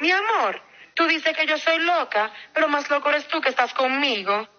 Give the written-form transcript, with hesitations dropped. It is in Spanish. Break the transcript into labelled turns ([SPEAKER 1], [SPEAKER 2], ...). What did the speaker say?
[SPEAKER 1] Mi amor, tú dices que yo soy loca, pero más loco eres tú que estás conmigo.